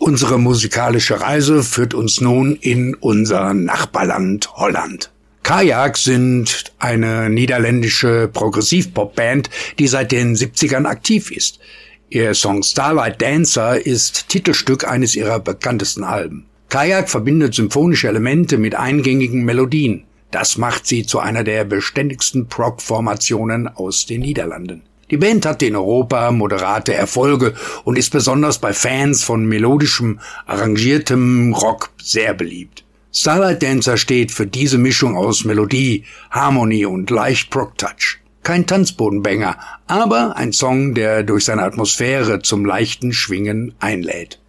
Unsere musikalische Reise führt uns nun in unser Nachbarland Holland. Kayak sind eine niederländische Progressiv-Pop-Band, die seit den 70ern aktiv ist. Ihr Song Starlight Dancer ist Titelstück eines ihrer bekanntesten Alben. Kayak verbindet symphonische Elemente mit eingängigen Melodien. Das macht sie zu einer der beständigsten Prog-Formationen aus den Niederlanden. Die Band hatte in Europa moderate Erfolge und ist besonders bei Fans von melodischem, arrangiertem Rock sehr beliebt. Starlight Dancer steht für diese Mischung aus Melodie, Harmonie und leicht Prog-Touch. Kein Tanzbodenbanger, aber ein Song, der durch seine Atmosphäre zum leichten Schwingen einlädt.